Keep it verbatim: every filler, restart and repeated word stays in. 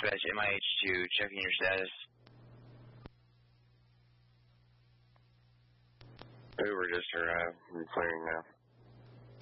Dispatch M I H two, checking your status. Uber just arrived. I'm clearing now.